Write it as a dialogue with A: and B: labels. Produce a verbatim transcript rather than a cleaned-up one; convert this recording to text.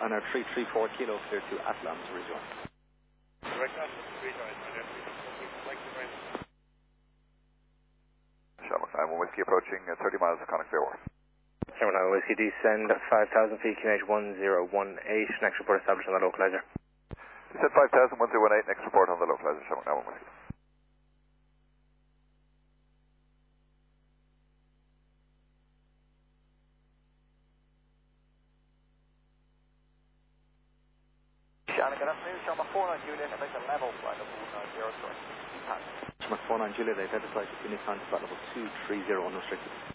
A: on our three three four kilo, clear to Athlone to rejoin.
B: Direct Athlone to rejoin, my name is
C: Shamrock nine one Whiskey approaching uh, thirty miles of Connacht Bay Wharf.
D: Shamrock nine one Whiskey, descend five thousand feet, Q N H one zero one eight, next report established on the localizer.
C: Descend five thousand, one zero one eight, next report on the localizer, Shamrock nine one Whiskey.
E: Shannon, good afternoon. Shamrock four nine Juliet, about the level, flight level one nine zero, sorry.
A: Shamrock four nine Juliet, identified to Phoenix on flight level two three zero unrestricted.